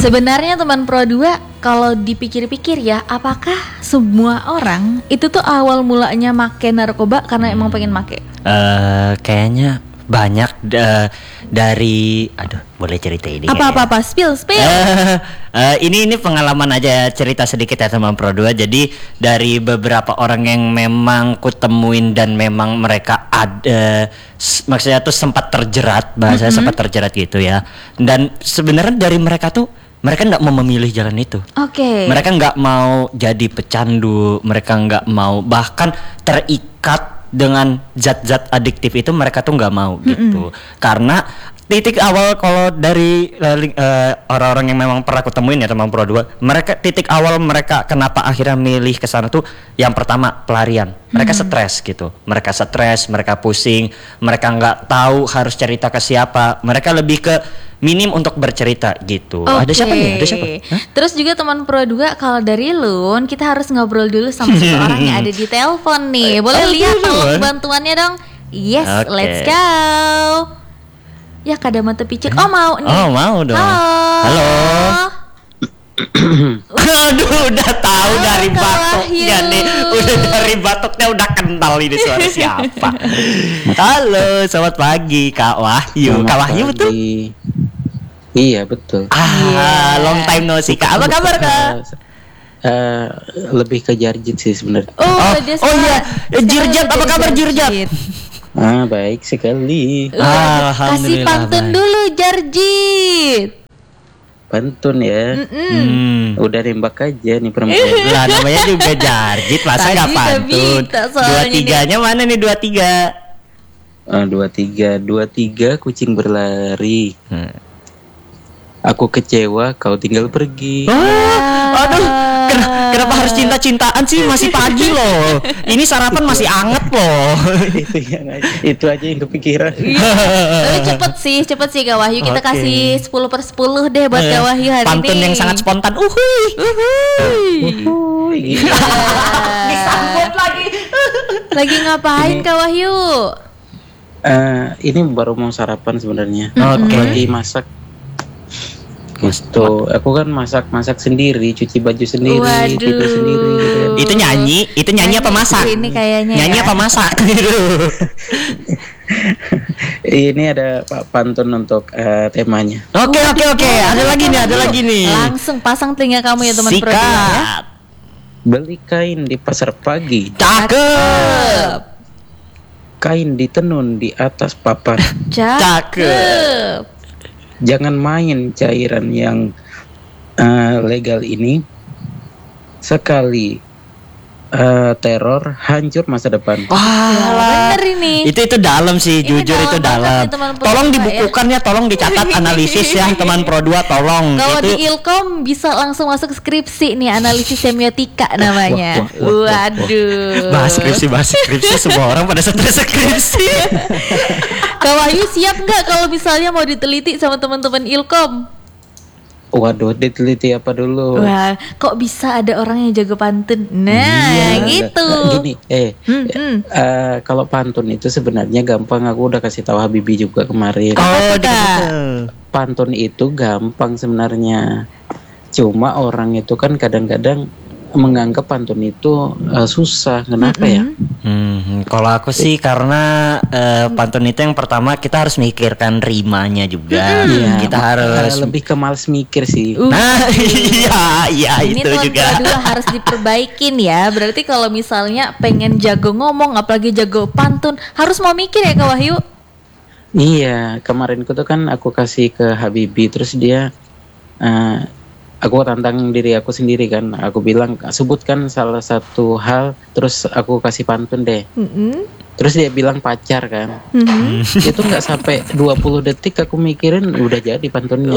Sebenarnya teman Pro 2, kalau dipikir-pikir ya, apakah semua orang itu tuh awal mulanya make narkoba karena emang pengen make? Kayaknya banyak dari, boleh cerita ini? Apa spill. Ini pengalaman aja, cerita sedikit ya teman Pro 2. Jadi dari beberapa orang yang memang kutemuin dan memang mereka ada, maksudnya tuh sempat terjerat, bahasanya sempat terjerat gitu ya. Dan sebenarnya dari mereka tuh, mereka nggak mau memilih jalan itu. Oke. Mereka nggak mau jadi pecandu, mereka nggak mau bahkan terikat dengan zat-zat adiktif itu, mereka tuh nggak mau gitu. Karena titik awal kalau dari orang-orang yang memang pernah aku temuin ya teman Pro 2, mereka titik awal mereka kenapa akhirnya milih ke sana tuh yang pertama pelarian. Mereka stres gitu. Mereka stres, mereka pusing, mereka nggak tahu harus cerita ke siapa. Mereka lebih ke minim untuk bercerita gitu. Okay. Ada siapa nih? Ada siapa? Hah? Terus juga teman Pro 2, kalau dari Lun, kita harus ngobrol dulu sama seseorang yang ada di telepon nih. Boleh lihat tolong bantuannya dong. Yes, let's go. Ya kada mata picik. Oh mau nih. Oh mau dong. Halo. Aduh, udah tahu dari batuknya nih. Udah dari batuknya udah kental ini suara siapa. Halo, selamat pagi Kak Wahyu. Kak Wahyu betul? Iya betul. Long time no see Kak. Apa kabar Kak? Lebih ke Jarjit sih sebenarnya. Oh iya, Jirjat, apa kabar Jirjat? Baik sekali. Kasih pantun dulu Jarjit. Pantun ya. Udah nembak aja nih perempuan. Lah namanya juga Jarjit, masa nggak pantun? 2-3-nya mana nih 2-3? 2-3 kucing berlari. Aku kecewa, kau tinggal pergi. Aduh, kenapa harus cinta-cintaan sih? Masih pagi loh. Ini sarapan masih anget loh. Itu aja yang kepikiran. Tapi cepet sih Kak Wahyu. Kita kasih 10/10 deh buat Kak Wahyu hari pantun ini. yang sangat spontan. Disambut lagi. Lagi ngapain Kak Wahyu? Ini baru mau sarapan sebenarnya. Lagi masak. Gitu. Aku kan masak sendiri, cuci baju sendiri, tidur sendiri gitu. Itu nyanyi apa masak? Ini kayaknya nyanyi apa masak gitu. Ini ada pantun untuk temanya. Oke. Ada lagi nih. Langsung pasang telinga kamu ya teman Pro 2 ya. Beli kain di pasar pagi. Cakep. Kain ditenun di atas papan. Cakep. Jangan main cairan yang legal ini. Sekali teror, hancur masa depan. Bener ini. Itu dalam sih, jujur itu dalam. Tolong dibukukan ya, tolong dicatat analisis ya teman Pro 2, tolong. Kalau itu... di Ilkom bisa langsung masuk skripsi nih, analisis semiotika namanya. Waduh. Bahas skripsi semua orang pada stres skripsi. Kak Wahyu siap nggak kalau misalnya mau diteliti sama teman-teman Ilkom? Waduh, diteliti apa dulu? Wah, kok bisa ada orang yang jago pantun? Nah, gitu. Gini, kalau pantun itu sebenarnya gampang. Aku udah kasih tahu Habibi juga kemarin. Pantun itu gampang sebenarnya. Cuma orang itu kan kadang-kadang menganggap pantun itu susah. Kenapa ya? Kalau aku sih karena pantun itu yang pertama kita harus mikirkan rimanya juga. Kita harus lebih ke males mikir sih. Nah, iya ini itu juga. Ini harus diperbaikin ya. Berarti kalau misalnya pengen jago ngomong, apalagi jago pantun, harus mau mikir ya Kak Wahyu. Iya, kemarin tuh kan aku kasih ke Habibi, terus dia aku tantang diri aku sendiri kan. Aku bilang sebutkan salah satu hal, terus aku kasih pantun deh. Terus dia bilang pacar kan. Itu nggak sampai 20 detik aku mikirin udah jadi pantunnya.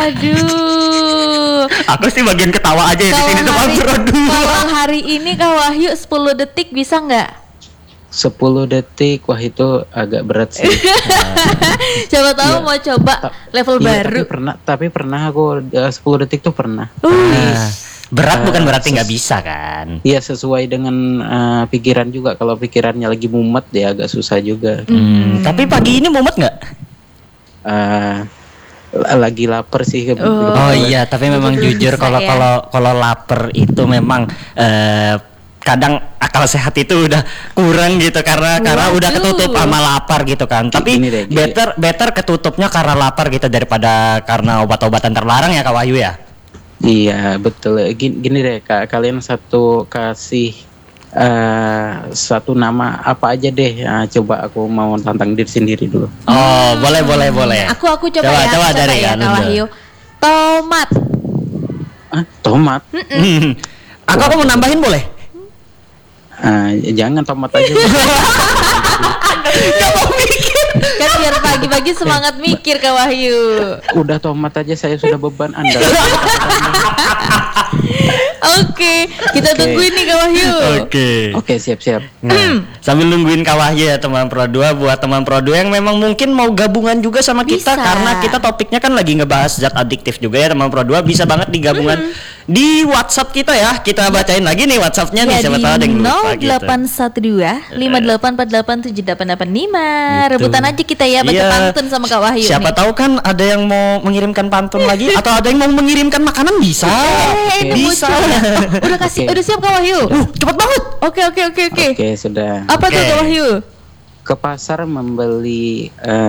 Waduh. Aku sih bagian ketawa aja di sini teman Pro 2. Kalau hari ini Kak Wahyu 10 detik bisa nggak? 10 detik, wah itu agak berat sih. Siapa tahu mau coba level baru. Tapi pernah aku 10 detik tuh pernah. Berat bukan berarti nggak bisa kan? Iya, sesuai dengan pikiran juga. Kalau pikirannya lagi mumet ya agak susah juga. Tapi pagi ini mumet nggak? lagi lapar sih. Oh iya, tapi memang jujur bisa ya. kalau lapar itu memang kadang akal sehat itu udah kurang gitu karena udah ketutup sama lapar gitu kan. Tapi Gini deh, better ketutupnya karena lapar gitu daripada karena obat-obatan terlarang ya Kak Wahyu ya. Iya betul. Gini deh Kak, kalian kasih satu nama apa aja deh. Coba aku mau tantang diri sendiri dulu. Oh boleh. Aku coba dari ya kan, Kak Wahyu. Tomat. Tomat? Aku mau nambahin boleh? Jangan tomat aja. Gak mau mikir. Kan biar pagi-pagi semangat mikir Kak Wahyu. Udah tomat aja saya sudah beban Anda. Oke, kita tungguin nih Kak Wahyu. Oke, siap-siap. Nah, sambil nungguin Kak Wahyu ya teman Pro 2, buat teman Pro 2 yang memang mungkin mau gabungan juga sama kita Bisa. karena kita topiknya kan lagi ngebahas zat adiktif juga ya teman Pro 2, bisa banget digabungan di WhatsApp kita ya. Kita bacain lagi nih WhatsApp-nya nih, siapa tahu ada yang lupa gitu. 0812 584885. Rebutan aja kita ya baca pantun sama Kak Wahyu Siapa nih. tahu kan ada yang mau mengirimkan pantun lagi atau ada yang mau mengirimkan makanan bisa. Bisa. Udah kasih, udah siap Kak Wahyu? Cepet banget. Oke. Oke, sudah. Apa tuh Kak Wahyu? Ke pasar membeli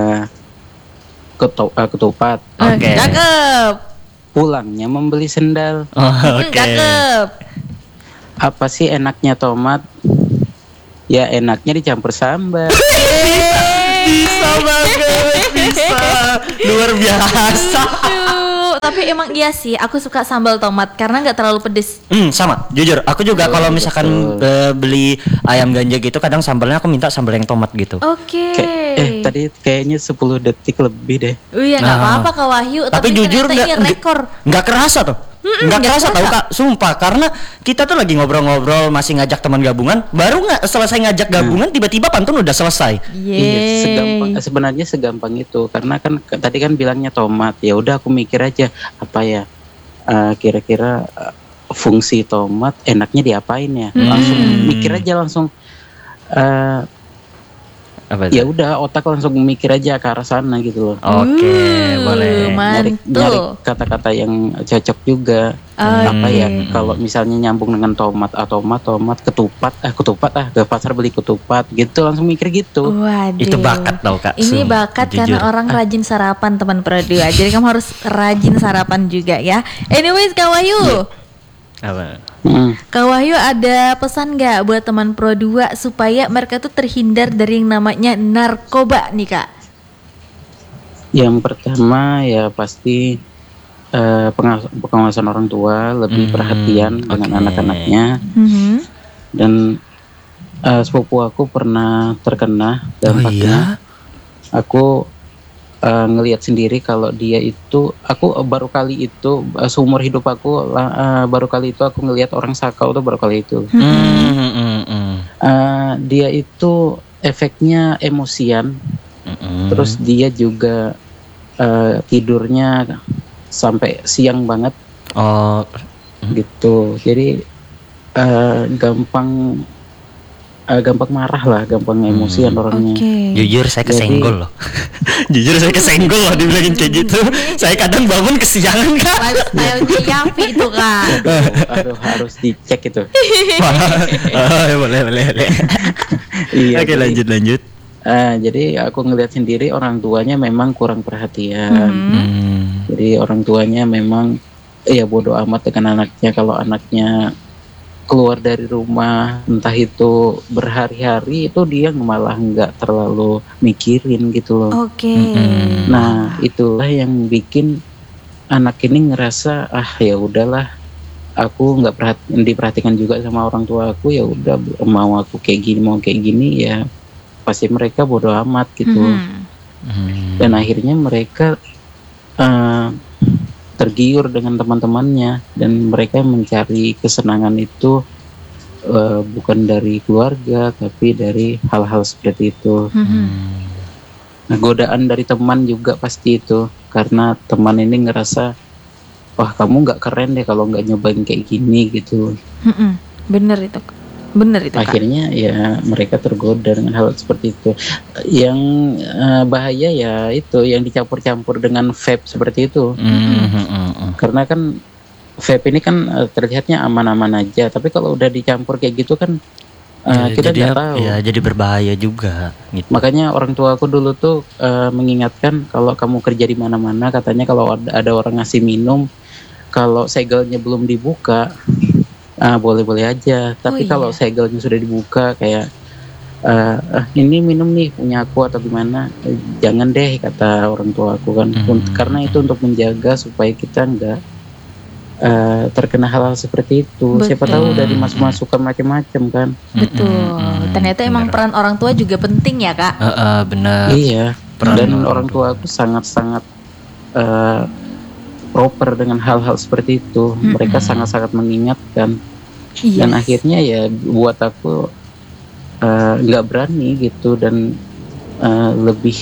ketupat. Oke. Cakep. Pulangnya membeli sendal. Cakep. Apa sih enaknya tomat? Ya enaknya dicampur sambal. Bisa banget, bisa. Luar biasa. Aduh, tapi emang iya sih, aku suka sambal tomat karena nggak terlalu pedes. Sama, jujur. Aku juga kalau misalkan beli ayam ganja gitu, kadang sambalnya aku minta sambal yang tomat gitu. Oke. Tadi kayaknya 10 detik lebih deh. Oh iya nggak apa-apa Kak Wahyu, Tapi jujur ternyata ini rekor. nggak kerasa tuh. Nggak kerasa tau Kak, sumpah. Karena kita tuh lagi ngobrol-ngobrol, masih ngajak teman gabungan, baru nggak selesai ngajak gabungan tiba-tiba pantun udah selesai. Iya, sebenarnya segampang itu. Karena kan tadi kan bilangnya tomat. Ya udah aku mikir aja apa ya kira-kira fungsi tomat enaknya diapain ya. Langsung mikir aja langsung. Ya udah otak langsung mikir aja ke arah sana gitu loh. Oke, boleh. Nyari kata-kata yang cocok juga. Apa ya kalau misalnya nyambung dengan tomat ketupat ke pasar beli ketupat gitu, langsung mikir gitu. Waduh. Itu bakat tau Kak. Ini bakat jujur. Karena orang rajin sarapan teman Pro 2. Jadi kamu harus rajin sarapan juga ya. Anyways Kak Wahyu. Apa? Kak Wahyu ada pesan nggak buat teman Pro 2 supaya mereka tuh terhindar dari yang namanya narkoba nih Kak? Yang pertama ya pasti pengawasan orang tua, lebih perhatian dengan anak-anaknya. Dan sepupu aku pernah terkena dampaknya. Aku ngelihat sendiri kalau dia itu, aku baru kali itu seumur hidup aku baru kali itu aku ngelihat orang sakau tuh baru kali itu. Dia itu efeknya emosian, terus dia juga tidurnya sampai siang banget. Gitu. Jadi gampang marah lah, gampang emosian orangnya. Jujur saya kesenggol loh. Jujur saya kesenggol loh dibilangin kayak gitu. Saya kadang bangun kesiangan Kak. Lifestyle-nya Yafi itu Kak. Aduh, harus dicek itu. Boleh. Iya, Oke, lanjut. Jadi aku ngelihat sendiri orang tuanya memang kurang perhatian. Jadi orang tuanya memang ya bodoh amat dengan anaknya. Kalau anaknya keluar dari rumah entah itu berhari-hari, itu dia malah nggak terlalu mikirin gitu loh. Nah itulah yang bikin anak ini ngerasa ya udahlah, aku nggak diperhatikan juga sama orang tua aku, ya udah mau aku kayak gini ya pasti mereka bodoh amat gitu. Dan akhirnya mereka tergiur dengan teman-temannya, dan mereka mencari kesenangan itu bukan dari keluarga tapi dari hal-hal seperti itu. Nah, godaan dari teman juga pasti itu, karena teman ini ngerasa wah kamu nggak keren deh kalau nggak nyobain kayak gini gitu. Bener itu. Bener itu Kak. Akhirnya ya mereka tergoda dengan hal seperti itu. Yang bahaya ya itu yang dicampur-campur dengan vape seperti itu. Karena kan vape ini kan terlihatnya aman-aman aja, tapi kalau udah dicampur kayak gitu kan kita nggak tahu. Ya jadi berbahaya juga. Gitu. Makanya orang tua aku dulu tuh mengingatkan kalau kamu kerja di mana-mana, katanya kalau ada orang ngasih minum, kalau segelnya belum dibuka, boleh-boleh aja. Tapi kalau segelnya sudah dibuka, kayak ini minum nih punya aku atau gimana, jangan deh kata orang tua aku kan. Karena itu untuk menjaga supaya kita nggak terkena hal-hal seperti itu. Betul. Siapa tahu udah dimasuk-masukkan macam-macam kan. Betul. Ternyata emang peran orang tua juga penting ya Kak. Benar. Iya. Dan orang tua aku sangat-sangat proper dengan hal-hal seperti itu. Mereka sangat-sangat mengingatkan. Dan akhirnya ya buat aku nggak berani gitu, dan lebih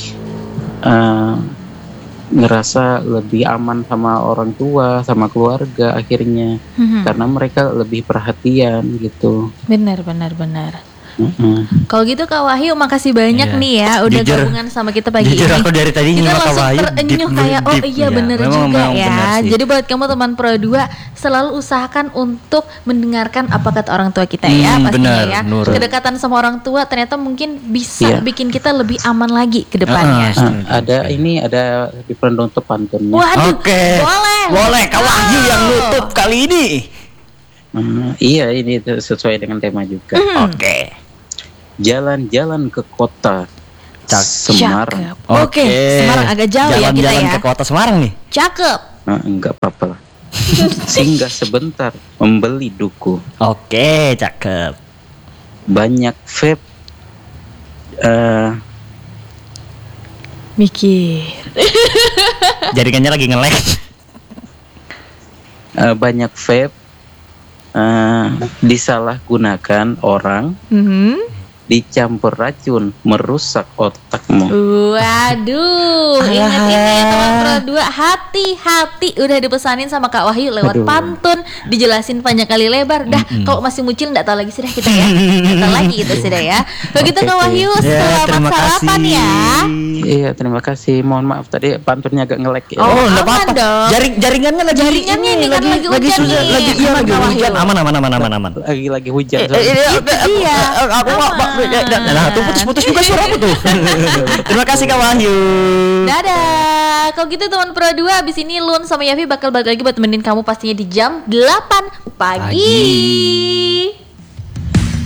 ngerasa lebih aman sama orang tua, sama keluarga akhirnya, karena mereka lebih perhatian gitu. Benar. Kalau gitu Kak Wahyu makasih banyak nih ya udah gabungan sama kita pagi ini. Aku dari tadi kita langsung terenyuh kayak bener juga ya. Jadi buat kamu teman Pro 2 selalu usahakan untuk mendengarkan apa kata orang tua kita ya pastinya ya. Kedekatan sama orang tua ternyata mungkin bisa bikin kita lebih aman lagi ke depannya. Ada di penutup pantunnya. Waduh, boleh Kak Wahyu yang nutup kali ini. Iya, ini sesuai dengan tema juga. Oke. Jalan-jalan ke kota Semarang. Oke, Semarang agak jauh ya kita ya. Jalan-jalan ke kota Semarang nih. Cakep. Enggak apa-apa lah. Singgah sebentar membeli duku. Oke, cakep. Banyak vape. Mikir. Jaringannya lagi nge-lag. Banyak vape disalahgunakan orang, dicampur racun, merusak otakmu. Waduh, ingat ini ya teman Pro 2, hati-hati. Udah dipesanin sama Kak Wahyu lewat pantun, dijelasin panjang kali lebar. Dah, kalau masih ngucil nggak tahu lagi sudah kita ya. Nggak tahu lagi gitu sudah ya. Begitu Kak Wahyu, selamat sarapan ya. Iya, terima kasih. Mohon maaf tadi pantunnya agak nge-lag ya. Oh, enggak apa-apa. Jaringannya ini kan lagi hujan nih. Hujan. Aman. Lagi hujan. Iya. Nah, tuh putus-putus juga suaraku tuh. Terima kasih Kak Wahyu. Dadah. Kalau gitu teman Pro 2, abis ini Lun sama Yafi bakal balik lagi buat temenin kamu pastinya di jam 8 pagi.